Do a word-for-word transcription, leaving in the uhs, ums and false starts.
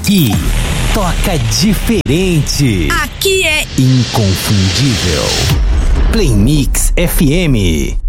Aqui toca diferente. Aqui é inconfundível. Play Mix F M.